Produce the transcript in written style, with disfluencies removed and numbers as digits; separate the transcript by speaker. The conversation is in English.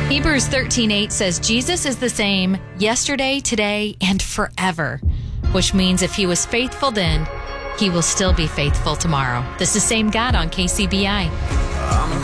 Speaker 1: Hebrews 13:8 says Jesus is the same yesterday, today, and forever, which means if he was faithful then, he will still be faithful tomorrow. This is Same God on KCBI.